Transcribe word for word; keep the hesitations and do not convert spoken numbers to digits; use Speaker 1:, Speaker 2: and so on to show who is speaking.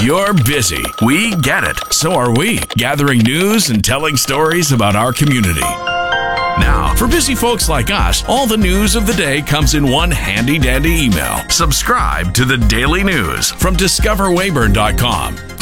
Speaker 1: You're busy. We get it. So are we, gathering news and telling stories about our community. Now, for busy folks like us, all the news of the day comes in one handy-dandy email. Subscribe to the Daily News from discover weyburn dot com.